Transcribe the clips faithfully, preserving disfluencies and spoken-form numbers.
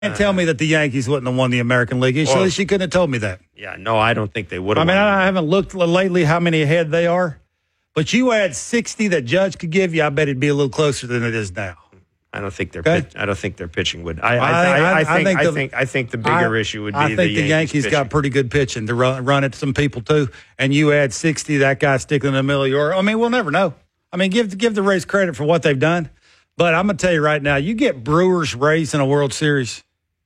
can't tell me that the Yankees wouldn't have won the American League East. Well, she couldn't have told me that. Yeah, no, I don't think they would have. I mean, won. I haven't looked lately how many ahead they are, but you add sixty that Judge could give you, I bet it'd be a little closer than it is now. I don't think their Okay. pitch, I don't think their pitching would. I I, I- I, I- I, I think, think I the- think I think the bigger I- issue would be I think the the Yankees, Yankees pitching. got pretty good pitching to run, run it to some people too, and you add sixty, that guy sticking in the middle of your. I mean, we'll never know. I mean, give give the Rays credit for what they've done, but I'm gonna tell you right now, you get Brewers Rays in a World Series,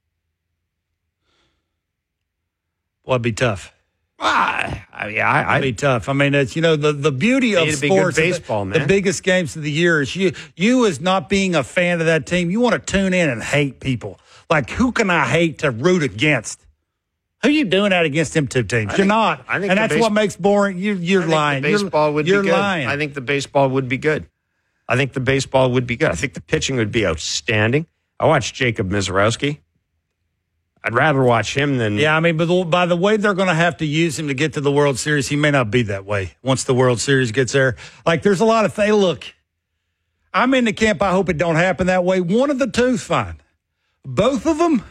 well, it'd be tough. Ah, I mean, I, It'd be tough. I mean, it's you know the, the beauty of It'd be good sports, baseball, the, man. the biggest games of the year is you you as not being a fan of that team, you want to tune in and hate people. Like, who can I hate to root against? Who are you doing that against them two teams? I You're think- not, I think and the that's base- what makes boring. You, you're I think lying. The baseball you're, would you're be good. lying. I think the baseball would be good. I think the baseball would be good. I think the pitching would be outstanding. I watched Jacob Mizorowski. I'd rather watch him than Yeah, I mean, but the, by the way they're going to have to use him to get to the World Series, he may not be that way once the World Series gets there. Like, there's a lot of things. Look, I'm in the camp. I hope it don't happen that way. One of the two's fine. Both of them?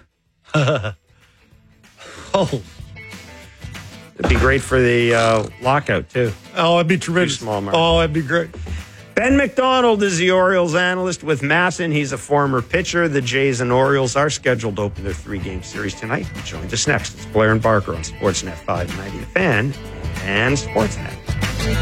oh. It'd be great for the uh, lockout, too. Oh, it'd be tremendous. Too small market. Oh, it'd be great. Ben McDonald is the Orioles analyst with Masson. He's a former pitcher. The Jays and Orioles are scheduled to open their three-game series tonight. He joins us next. It's Blair and Barker on Sportsnet five ninety The Fan and Sportsnet.